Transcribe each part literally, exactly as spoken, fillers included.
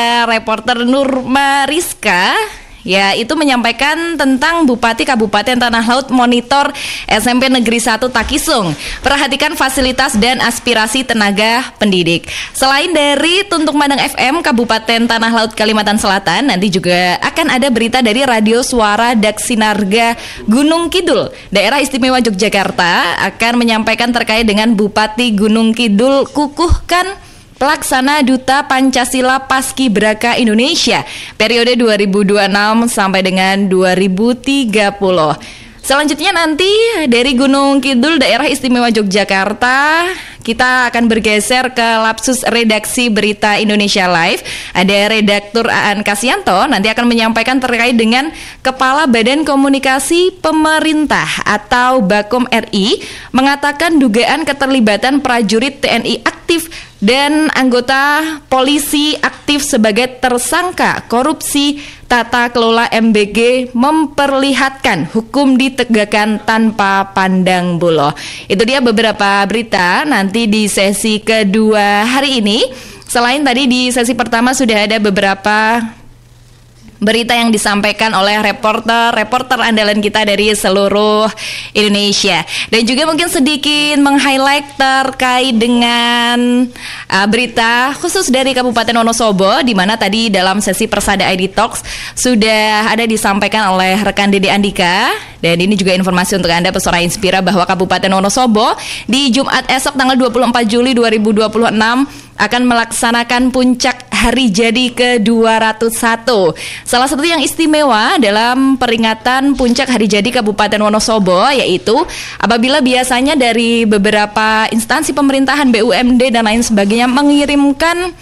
Reporter Nurma Rizka ya itu menyampaikan tentang Bupati Kabupaten Tanah Laut monitor S M P Negeri satu Takisung. Perhatikan fasilitas dan aspirasi tenaga pendidik. Selain dari Tuntung Mandang F M Kabupaten Tanah Laut Kalimantan Selatan, nanti juga akan ada berita dari Radio Suara Daksinarga Gunung Kidul. Daerah Istimewa Yogyakarta akan menyampaikan terkait dengan Bupati Gunung Kidul kukuhkan Pelaksana Duta Pancasila Paskibraka Indonesia periode dua ribu dua puluh enam sampai dengan dua ribu tiga puluh. Selanjutnya nanti dari Gunung Kidul daerah istimewa Yogyakarta kita akan bergeser ke lapsus redaksi berita Indonesia Live. Ada redaktur Aan Kasianto nanti akan menyampaikan terkait dengan Kepala Badan Komunikasi Pemerintah atau Bakom R I mengatakan dugaan keterlibatan prajurit T N I aktif dan anggota polisi aktif sebagai tersangka korupsi tata kelola M B G memperlihatkan hukum ditegakkan tanpa pandang bulu. Itu dia beberapa berita nanti di sesi kedua hari ini. Selain tadi di sesi pertama sudah ada beberapa berita yang disampaikan oleh reporter-reporter andalan kita dari seluruh Indonesia. Dan juga mungkin sedikit meng-highlight terkait dengan uh, berita khusus dari Kabupaten Wonosobo, di mana tadi dalam sesi Persada I D Talks sudah ada disampaikan oleh rekan Dede Andika. Dan ini juga informasi untuk Anda Pesona Inspira bahwa Kabupaten Wonosobo di Jumat esok tanggal dua puluh empat Juli dua ribu dua puluh enam akan melaksanakan puncak hari jadi ke dua ratus satu. Salah satu yang istimewa dalam peringatan puncak hari jadi Kabupaten Wonosobo yaitu apabila biasanya dari beberapa instansi pemerintahan B U M D dan lain sebagainya mengirimkan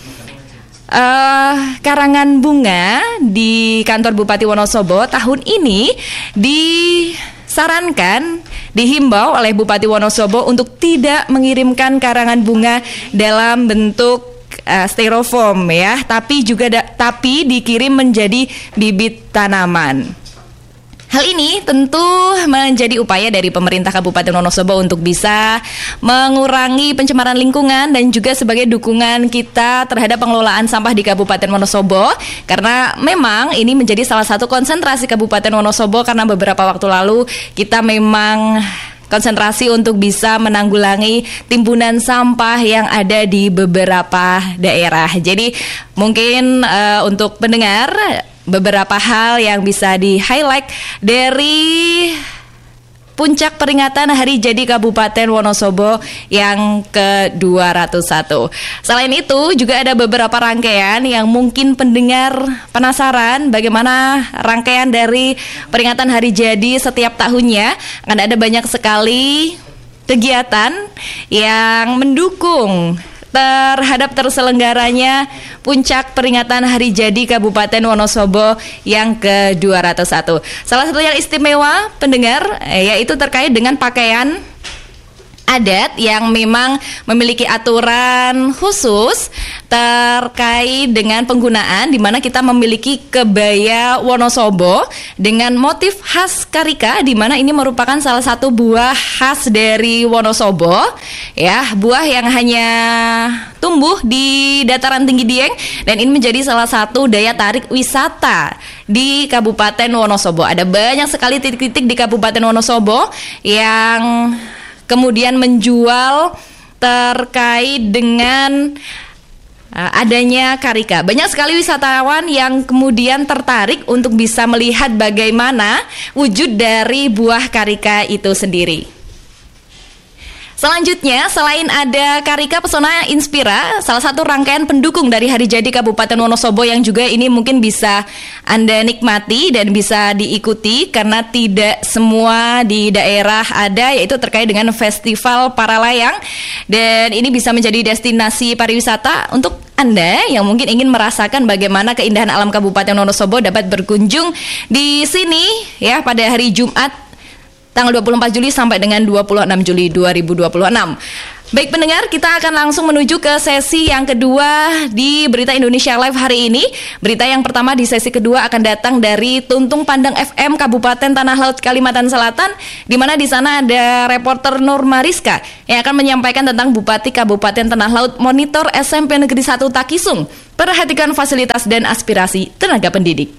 Uh, karangan bunga di kantor Bupati Wonosobo, tahun ini disarankan, dihimbau oleh Bupati Wonosobo untuk tidak mengirimkan karangan bunga dalam bentuk uh, styrofoam ya, tapi juga da- tapi dikirim menjadi bibit tanaman. Hal ini tentu menjadi upaya dari pemerintah Kabupaten Wonosobo untuk bisa mengurangi pencemaran lingkungan dan juga sebagai dukungan kita terhadap pengelolaan sampah di Kabupaten Wonosobo. Karena memang ini menjadi salah satu konsentrasi Kabupaten Wonosobo karena beberapa waktu lalu kita memang konsentrasi untuk bisa menanggulangi timbunan sampah yang ada di beberapa daerah. Jadi mungkin uh, untuk pendengar beberapa hal yang bisa di-highlight dari puncak peringatan Hari Jadi Kabupaten Wonosobo yang ke dua ratus satu. Selain itu juga ada beberapa rangkaian yang mungkin pendengar penasaran bagaimana rangkaian dari peringatan Hari Jadi setiap tahunnya. Akan ada banyak sekali kegiatan yang mendukung terhadap terselenggaranya puncak peringatan Hari Jadi Kabupaten Wonosobo yang ke dua ratus satu. Salah satu yang istimewa pendengar yaitu terkait dengan pakaian adat yang memang memiliki aturan khusus terkait dengan penggunaan, di mana kita memiliki kebaya Wonosobo dengan motif khas karika, di mana ini merupakan salah satu buah khas dari Wonosobo ya, buah yang hanya tumbuh di dataran tinggi Dieng, dan ini menjadi salah satu daya tarik wisata di Kabupaten Wonosobo. Ada banyak sekali titik-titik di Kabupaten Wonosobo yang kemudian menjual terkait dengan uh, adanya karika. Banyak sekali wisatawan yang kemudian tertarik untuk bisa melihat bagaimana wujud dari buah karika itu sendiri. Selanjutnya, selain ada Karika Pesona Inspira, salah satu rangkaian pendukung dari Hari Jadi Kabupaten Wonosobo yang juga ini mungkin bisa Anda nikmati dan bisa diikuti karena tidak semua di daerah ada, yaitu terkait dengan Festival Paralayang. Dan ini bisa menjadi destinasi pariwisata untuk Anda yang mungkin ingin merasakan bagaimana keindahan alam Kabupaten Wonosobo dapat berkunjung di sini ya pada hari Jumat tanggal dua puluh empat Juli sampai dengan dua puluh enam Juli dua ribu dua puluh enam. Baik pendengar, kita akan langsung menuju ke sesi yang kedua di Berita Indonesia Live hari ini. Berita yang pertama di sesi kedua akan datang dari Tuntung Pandang F M Kabupaten Tanah Laut, Kalimantan Selatan, di mana di sana ada reporter Nur Mariska yang akan menyampaikan tentang Bupati Kabupaten Tanah Laut Monitor S M P Negeri satu Takisung. Perhatikan fasilitas dan aspirasi tenaga pendidik.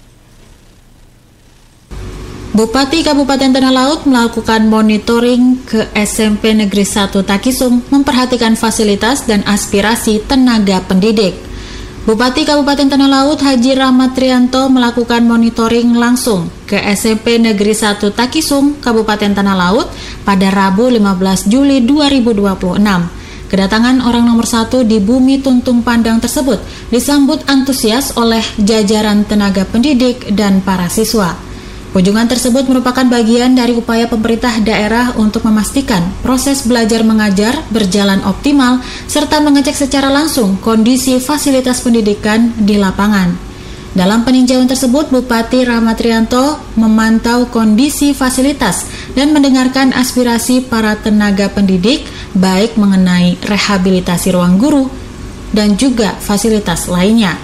Bupati Kabupaten Tanah Laut melakukan monitoring ke S M P Negeri satu Takisung memperhatikan fasilitas dan aspirasi tenaga pendidik. Bupati Kabupaten Tanah Laut Haji Rahmat Trianto melakukan monitoring langsung ke S M P Negeri satu Takisung, Kabupaten Tanah Laut pada Rabu lima belas Juli dua ribu dua puluh enam. Kedatangan orang nomor satu di bumi Tuntung Pandang tersebut disambut antusias oleh jajaran tenaga pendidik dan para siswa. Kunjungan tersebut merupakan bagian dari upaya pemerintah daerah untuk memastikan proses belajar mengajar berjalan optimal serta mengecek secara langsung kondisi fasilitas pendidikan di lapangan. Dalam peninjauan tersebut, Bupati Rahmat Trianto memantau kondisi fasilitas dan mendengarkan aspirasi para tenaga pendidik baik mengenai rehabilitasi ruang guru dan juga fasilitas lainnya.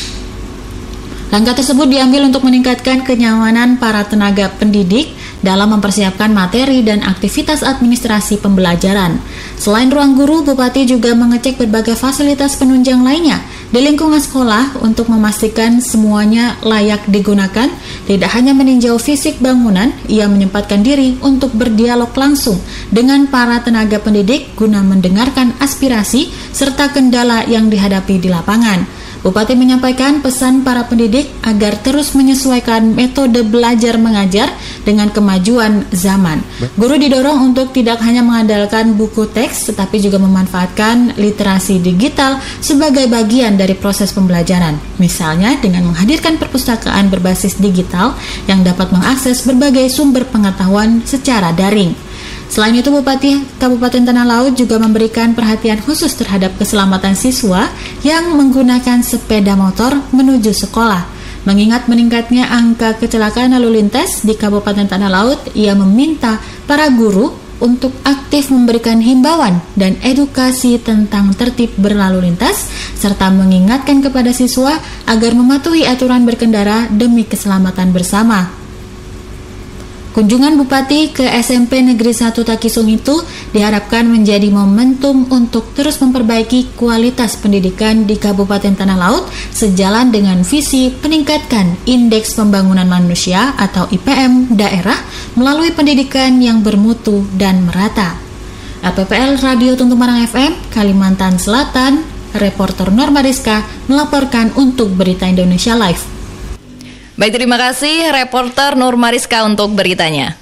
Langkah tersebut diambil untuk meningkatkan kenyamanan para tenaga pendidik dalam mempersiapkan materi dan aktivitas administrasi pembelajaran. Selain ruang guru, Bupati juga mengecek berbagai fasilitas penunjang lainnya di lingkungan sekolah untuk memastikan semuanya layak digunakan. Tidak hanya meninjau fisik bangunan, ia menyempatkan diri untuk berdialog langsung dengan para tenaga pendidik guna mendengarkan aspirasi serta kendala yang dihadapi di lapangan. Bupati menyampaikan pesan para pendidik agar terus menyesuaikan metode belajar mengajar dengan kemajuan zaman. Guru didorong untuk tidak hanya mengandalkan buku teks, tetapi juga memanfaatkan literasi digital sebagai bagian dari proses pembelajaran. Misalnya dengan menghadirkan perpustakaan berbasis digital yang dapat mengakses berbagai sumber pengetahuan secara daring. Selain itu, Bupati Kabupaten Tanah Laut juga memberikan perhatian khusus terhadap keselamatan siswa yang menggunakan sepeda motor menuju sekolah. Mengingat meningkatnya angka kecelakaan lalu lintas di Kabupaten Tanah Laut, ia meminta para guru untuk aktif memberikan himbauan dan edukasi tentang tertib berlalu lintas, serta mengingatkan kepada siswa agar mematuhi aturan berkendara demi keselamatan bersama. Kunjungan Bupati ke S M P Negeri satu Takisung itu diharapkan menjadi momentum untuk terus memperbaiki kualitas pendidikan di Kabupaten Tanah Laut sejalan dengan visi peningkatkan Indeks Pembangunan Manusia atau I P M daerah melalui pendidikan yang bermutu dan merata. R P P L Radio Tuntung Pandang F M, Kalimantan Selatan, reporter Nur Mariska melaporkan untuk Berita Indonesia Live. Baik, terima kasih reporter Nur Mariska untuk beritanya.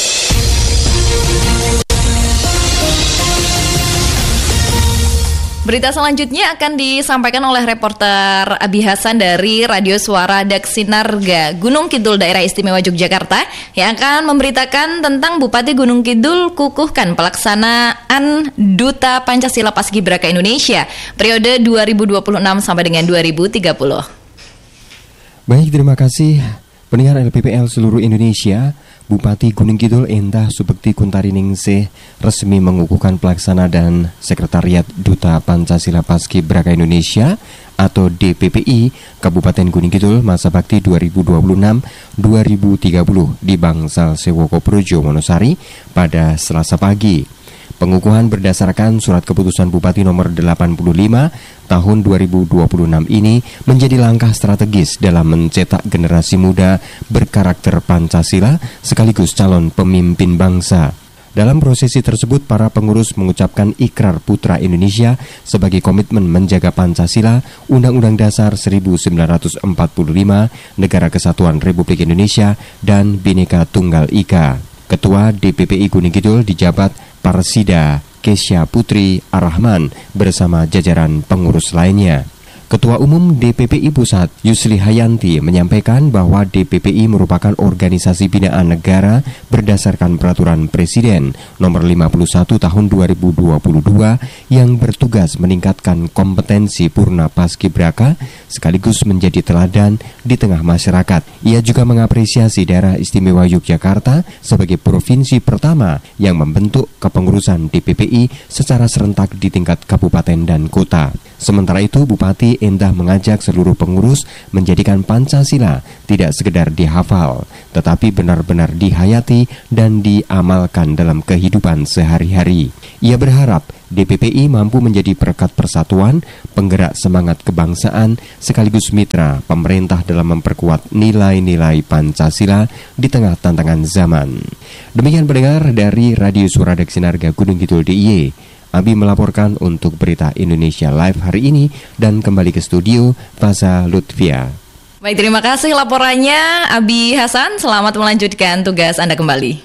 Berita selanjutnya akan disampaikan oleh reporter Abi Hasan dari Radio Suara Daksinarga Gunung Kidul Daerah Istimewa Yogyakarta yang akan memberitakan tentang Bupati Gunung Kidul kukuhkan pelaksanaan Duta Pancasila Paskibraka Indonesia periode dua ribu dua puluh enam sampai dengan dua ribu tiga puluh. Baik, terima kasih pendengar L P P L seluruh Indonesia. Bupati Gunung Kidul Endah Subekti Kuntariningsih resmi mengukuhkan pelaksana dan sekretariat Duta Pancasila Paskibraka Indonesia atau D P P I Kabupaten Gunung Kidul masa bakti dua ribu dua puluh enam sampai dua ribu tiga puluh di Bangsal Sewoko Projo Wonosari pada Selasa pagi. Pengukuhan berdasarkan surat keputusan Bupati nomor delapan puluh lima tahun dua ribu dua puluh enam ini menjadi langkah strategis dalam mencetak generasi muda berkarakter Pancasila sekaligus calon pemimpin bangsa. Dalam prosesi tersebut, para pengurus mengucapkan ikrar Putra Indonesia sebagai komitmen menjaga Pancasila, Undang-Undang Dasar seribu sembilan ratus empat puluh lima, Negara Kesatuan Republik Indonesia, dan Bhinneka Tunggal Ika. Ketua D P P I Gunung Kidul dijabat Parsida Kesya Putri Ar-Rahman bersama jajaran pengurus lainnya. Ketua Umum D P P I Pusat, Yusli Hayanti, menyampaikan bahwa D P P I merupakan organisasi binaan negara berdasarkan Peraturan Presiden Nomor lima puluh satu Tahun dua ribu dua puluh dua yang bertugas meningkatkan kompetensi Purna Paskibraka sekaligus menjadi teladan di tengah masyarakat. Ia juga mengapresiasi Daerah Istimewa Yogyakarta sebagai provinsi pertama yang membentuk kepengurusan D P P I secara serentak di tingkat kabupaten dan kota. Sementara itu, Bupati Endah mengajak seluruh pengurus menjadikan Pancasila tidak sekedar dihafal, tetapi benar-benar dihayati dan diamalkan dalam kehidupan sehari-hari. Ia berharap D P P I mampu menjadi perekat persatuan, penggerak semangat kebangsaan, sekaligus mitra pemerintah dalam memperkuat nilai-nilai Pancasila di tengah tantangan zaman. Demikian pendengar dari Radio Suara Sinarga Gunung Kidul D I Y. Abi melaporkan untuk Berita Indonesia Live hari ini dan kembali ke studio Faza Lutfia. Baik, terima kasih laporannya Abi Hasan. Selamat melanjutkan tugas Anda kembali.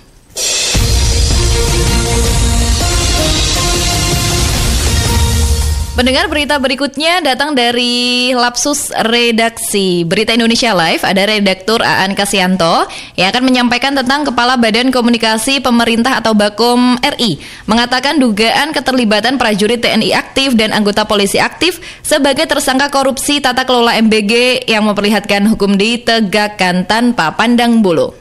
Pendengar, berita berikutnya datang dari Lapsus Redaksi Berita Indonesia Live. Ada Redaktur Aan Kasyanto yang akan menyampaikan tentang Kepala Badan Komunikasi Pemerintah atau Bakom R I mengatakan dugaan keterlibatan prajurit T N I aktif dan anggota polisi aktif sebagai tersangka korupsi tata kelola M B G yang memperlihatkan hukum ditegakkan tanpa pandang bulu.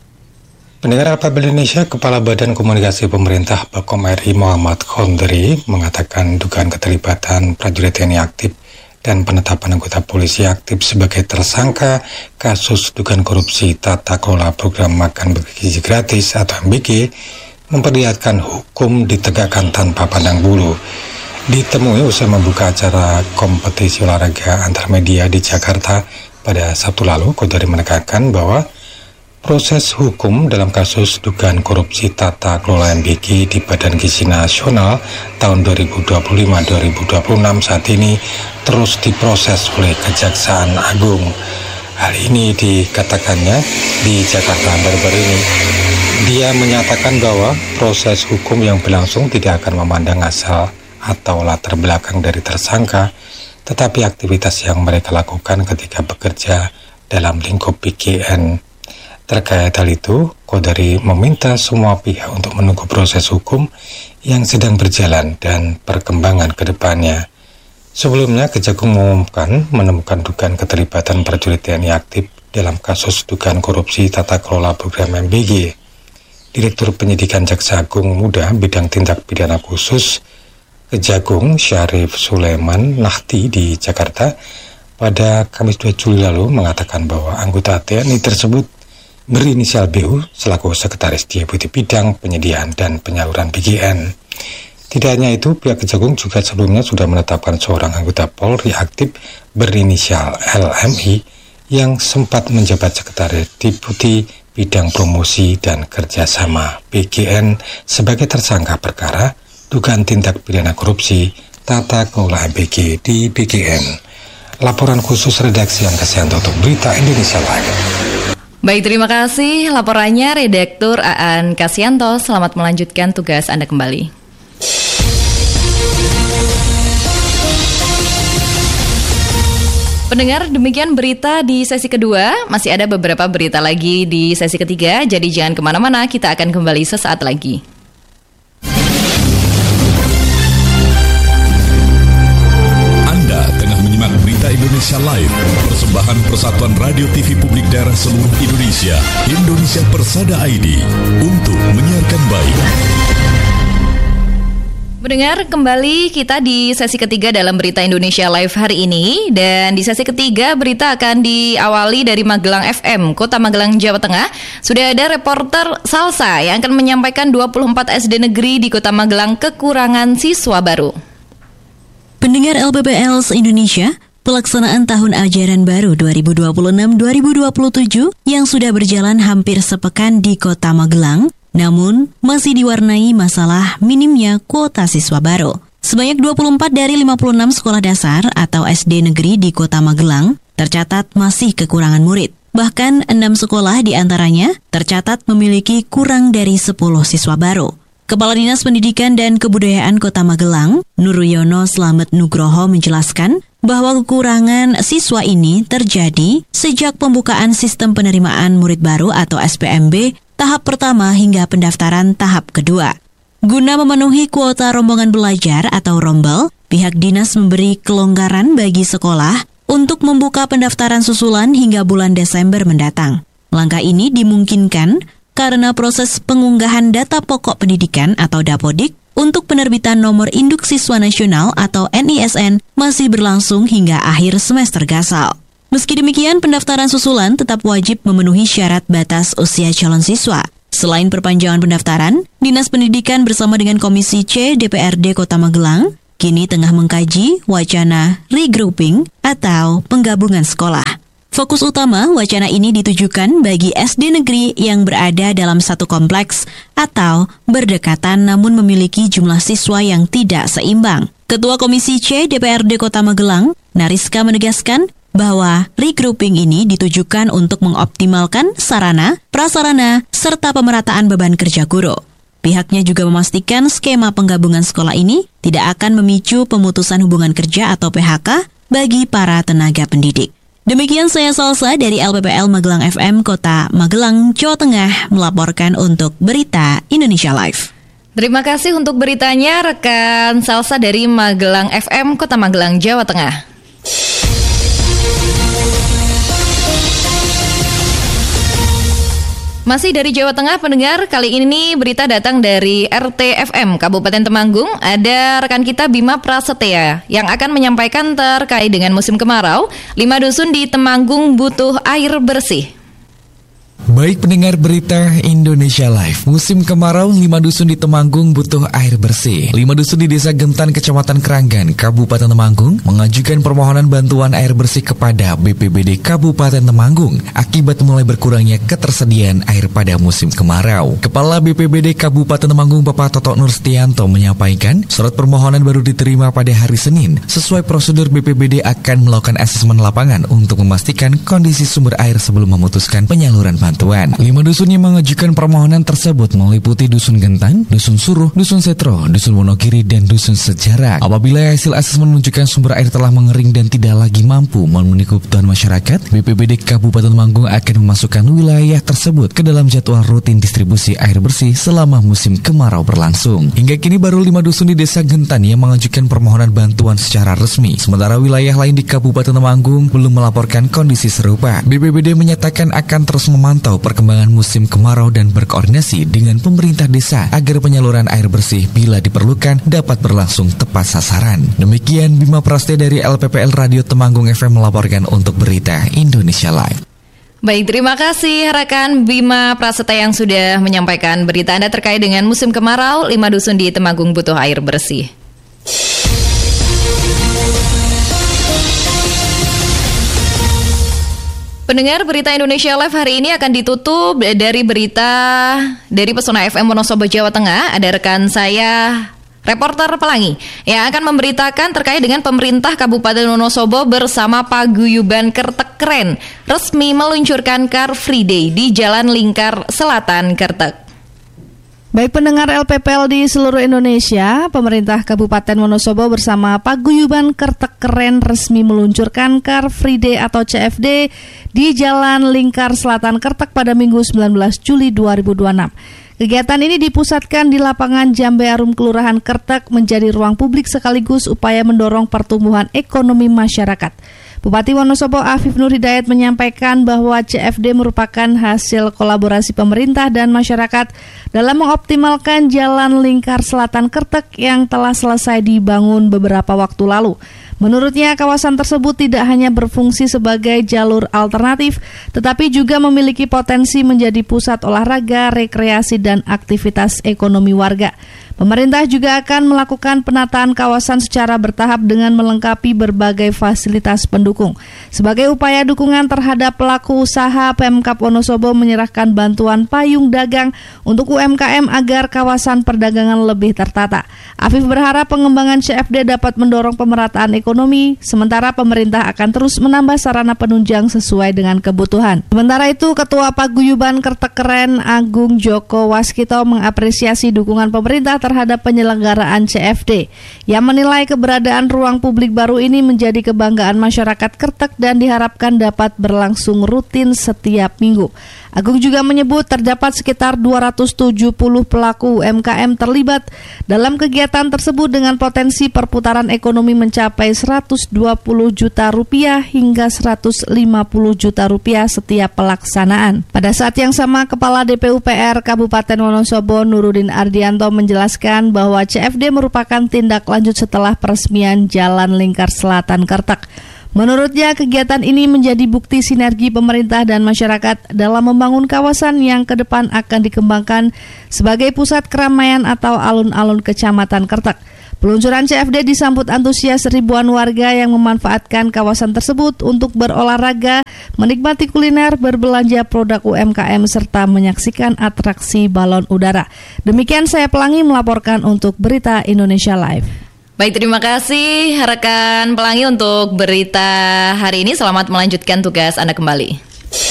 Pendengar Alfa Indonesia, Kepala Badan Komunikasi Pemerintah Bakom R I Muhammad Khondri mengatakan dugaan keterlibatan prajurit T N I aktif dan penetapan anggota polisi aktif sebagai tersangka kasus dugaan korupsi tata kelola program makan bergizi gratis atau M B G memperlihatkan hukum ditegakkan tanpa pandang bulu. Ditemui usai membuka acara kompetisi olahraga antar media di Jakarta pada Sabtu lalu, Khondri menekankan bahwa proses hukum dalam kasus dugaan korupsi tata kelola M B G di Badan Gizi Nasional tahun dua ribu dua puluh lima sampai dua ribu dua puluh enam saat ini terus diproses oleh Kejaksaan Agung. Hal ini dikatakannya di Jakarta baru-baru ini. Dia menyatakan bahwa proses hukum yang berlangsung tidak akan memandang asal atau latar belakang dari tersangka, tetapi aktivitas yang mereka lakukan ketika bekerja dalam lingkup B G N. Terkait hal itu, Khondri meminta semua pihak untuk menunggu proses hukum yang sedang berjalan dan perkembangan ke depannya. Sebelumnya, Kejagung mengumumkan menemukan dugaan keterlibatan prajurit T N I aktif dalam kasus dugaan korupsi tata kelola program M B G. Direktur Penyidikan Jaksa Agung Muda Bidang Tindak Pidana Khusus Kejagung Syarif Sulaiman Nahti di Jakarta pada Kamis dua Juli lalu mengatakan bahwa anggota T N I tersebut berinisial B U selaku Sekretaris Deputi Bidang Penyediaan dan Penyaluran B G N. Tidak hanya itu, pihak Kejagung juga sebelumnya sudah menetapkan seorang anggota Polri aktif berinisial L M I yang sempat menjabat Sekretaris Deputi Bidang Promosi dan Kerjasama B G N sebagai tersangka perkara dugaan tindak pidana korupsi tata kelola M B G di B G N. Laporan khusus redaksi Aan Kasyanto untuk Berita Indonesia Live. Baik, terima kasih laporannya Redaktur Aan Kasyanto. Selamat melanjutkan tugas Anda kembali. Pendengar, demikian berita di sesi kedua. Masih ada beberapa berita lagi di sesi ketiga, jadi jangan kemana-mana, kita akan kembali sesaat lagi. Indonesia Live, persembahan Persatuan Radio T V Publik Daerah seluruh Indonesia, Indonesia Persada I D, untuk menyiarkan baik. Mendengar kembali kita di sesi ketiga dalam Berita Indonesia Live hari ini. Dan di sesi ketiga berita akan diawali dari Magelang F M, Kota Magelang, Jawa Tengah. Sudah ada reporter Salsa yang akan menyampaikan dua puluh empat S D negeri di Kota Magelang kekurangan siswa baru. Pendengar L B B L se-Indonesia, pelaksanaan tahun ajaran baru dua ribu dua puluh enam dua ribu dua puluh tujuh yang sudah berjalan hampir sepekan di Kota Magelang, namun masih diwarnai masalah minimnya kuota siswa baru. Sebanyak dua puluh empat dari lima puluh enam sekolah dasar atau S D negeri di Kota Magelang tercatat masih kekurangan murid. Bahkan enam sekolah di antaranya tercatat memiliki kurang dari sepuluh siswa baru. Kepala Dinas Pendidikan dan Kebudayaan Kota Magelang, Nuruyono Slamet Nugroho menjelaskan, bahwa kekurangan siswa ini terjadi sejak pembukaan sistem penerimaan murid baru atau S P M B tahap pertama hingga pendaftaran tahap kedua. Guna memenuhi kuota rombongan belajar atau rombel, pihak dinas memberi kelonggaran bagi sekolah untuk membuka pendaftaran susulan hingga bulan Desember mendatang. Langkah ini dimungkinkan karena proses pengunggahan data pokok pendidikan atau Dapodik untuk penerbitan nomor induk siswa nasional atau N I S N masih berlangsung hingga akhir semester gasal. Meski demikian, pendaftaran susulan tetap wajib memenuhi syarat batas usia calon siswa. Selain perpanjangan pendaftaran, Dinas Pendidikan bersama dengan Komisi C D P R D Kota Magelang kini tengah mengkaji wacana regrouping atau penggabungan sekolah. Fokus utama wacana ini ditujukan bagi S D negeri yang berada dalam satu kompleks atau berdekatan namun memiliki jumlah siswa yang tidak seimbang. Ketua Komisi C D P R D Kota Magelang, Nariska menegaskan bahwa regrouping ini ditujukan untuk mengoptimalkan sarana, prasarana, serta pemerataan beban kerja guru. Pihaknya juga memastikan skema penggabungan sekolah ini tidak akan memicu pemutusan hubungan kerja atau P H K bagi para tenaga pendidik. Demikian saya Salsa dari L P P L Magelang F M Kota Magelang, Jawa Tengah melaporkan untuk Berita Indonesia Live. Terima kasih untuk beritanya rekan Salsa dari Magelang F M Kota Magelang, Jawa Tengah. Masih dari Jawa Tengah, pendengar, kali ini berita datang dari R T F M Kabupaten Temanggung. Ada rekan kita Bima Prasetya yang akan menyampaikan terkait dengan musim kemarau. Lima dusun di Temanggung butuh air bersih. Baik pendengar Berita Indonesia Live, musim kemarau, lima dusun di Temanggung butuh air bersih. Lima dusun di Desa Gentan, Kecamatan Keranggan, Kabupaten Temanggung mengajukan permohonan bantuan air bersih kepada B P B D Kabupaten Temanggung akibat mulai berkurangnya ketersediaan air pada musim kemarau. Kepala B P B D Kabupaten Temanggung Bapak Toto Nurstianto menyampaikan surat permohonan baru diterima pada hari Senin. Sesuai prosedur, B P B D akan melakukan asesmen lapangan untuk memastikan kondisi sumber air sebelum memutuskan penyaluran bantuan. Lima dusun yang mengajukan permohonan tersebut meliputi Dusun Gentan, Dusun Suruh, Dusun Setro, Dusun Wonogiri, dan Dusun Sejarah. Apabila hasil asesmen menunjukkan sumber air telah mengering dan tidak lagi mampu memenuhi kebutuhan masyarakat, B P B D Kabupaten Temanggung akan memasukkan wilayah tersebut ke dalam jadwal rutin distribusi air bersih selama musim kemarau berlangsung. Hingga kini baru lima dusun di Desa Gentan yang mengajukan permohonan bantuan secara resmi. Sementara wilayah lain di Kabupaten Temanggung belum melaporkan kondisi serupa. B P B D menyatakan akan terus memantau perkembangan musim kemarau dan berkoordinasi dengan pemerintah desa agar penyaluran air bersih bila diperlukan dapat berlangsung tepat sasaran. Demikian Bima Prasetya dari L P P L Radio Temanggung F M melaporkan untuk Berita Indonesia Live. Baik, terima kasih rekan Bima Prasetya yang sudah menyampaikan berita Anda terkait dengan musim kemarau, lima dusun di Temanggung butuh air bersih. Pendengar, Berita Indonesia Live hari ini akan ditutup dari berita dari Pesona F M Wonosobo, Jawa Tengah. Ada rekan saya, reporter Pelangi, yang akan memberitakan terkait dengan pemerintah Kabupaten Wonosobo bersama Paguyuban Kertek Keren resmi meluncurkan Car Free Day di Jalan Lingkar Selatan Kertek. Baik pendengar L P P L di seluruh Indonesia, pemerintah Kabupaten Wonosobo bersama Paguyuban Kertek Keren resmi meluncurkan Car Free Day atau C F D di Jalan Lingkar Selatan Kertek pada Minggu sembilan belas Juli dua ribu dua puluh enam. Kegiatan ini dipusatkan di lapangan Jambe Arum Kelurahan Kertek menjadi ruang publik sekaligus upaya mendorong pertumbuhan ekonomi masyarakat. Bupati Wonosobo Afif Nur Hidayat menyampaikan bahwa C F D merupakan hasil kolaborasi pemerintah dan masyarakat dalam mengoptimalkan Jalan Lingkar Selatan Kertek yang telah selesai dibangun beberapa waktu lalu. Menurutnya, kawasan tersebut tidak hanya berfungsi sebagai jalur alternatif, tetapi juga memiliki potensi menjadi pusat olahraga, rekreasi, dan aktivitas ekonomi warga. Pemerintah juga akan melakukan penataan kawasan secara bertahap dengan melengkapi berbagai fasilitas pendukung. Sebagai upaya dukungan terhadap pelaku usaha, Pemkab Wonosobo menyerahkan bantuan payung dagang untuk U M K M agar kawasan perdagangan lebih tertata. Afif berharap pengembangan C F D dapat mendorong pemerataan ekonomi, sementara pemerintah akan terus menambah sarana penunjang sesuai dengan kebutuhan. Sementara itu, Ketua Paguyuban Kertek Keren Agung Joko Waskito mengapresiasi dukungan pemerintah terhadap terhadap penyelenggaraan C F D. Yang menilai keberadaan ruang publik baru ini menjadi kebanggaan masyarakat Kertek dan diharapkan dapat berlangsung rutin setiap minggu. Agung juga menyebut terdapat sekitar dua ratus tujuh puluh pelaku U M K M terlibat dalam kegiatan tersebut dengan potensi perputaran ekonomi mencapai seratus dua puluh juta rupiah hingga seratus lima puluh juta rupiah setiap pelaksanaan. Pada saat yang sama, Kepala D P U P R Kabupaten Wonosobo Nurudin Ardianto menjelaskan bahwa C F D merupakan tindak lanjut setelah peresmian Jalan Lingkar Selatan Kertek. Menurutnya, kegiatan ini menjadi bukti sinergi pemerintah dan masyarakat dalam membangun kawasan yang ke depan akan dikembangkan sebagai pusat keramaian atau alun-alun Kecamatan Kertek. Peluncuran C F D disambut antusias ribuan warga yang memanfaatkan kawasan tersebut untuk berolahraga, menikmati kuliner, berbelanja produk U M K M, serta menyaksikan atraksi balon udara. Demikian saya Pelangi melaporkan untuk Berita Indonesia Live. Baik, terima kasih rekan Pelangi untuk berita hari ini. Selamat melanjutkan tugas Anda kembali.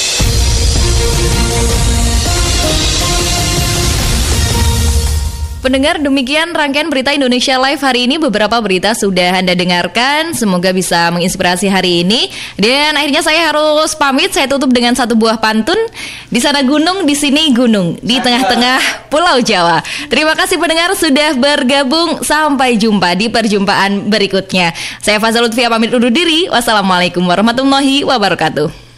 Pendengar, demikian rangkaian Berita Indonesia Live hari ini. Beberapa berita sudah Anda dengarkan, semoga bisa menginspirasi hari ini. Dan akhirnya saya harus pamit, saya tutup dengan satu buah pantun. Di sana gunung, di sini gunung, di tengah-tengah Pulau Jawa. Terima kasih pendengar sudah bergabung, sampai jumpa di perjumpaan berikutnya. Saya Fazal Lutfia pamit undur diri. Wassalamualaikum warahmatullahi wabarakatuh.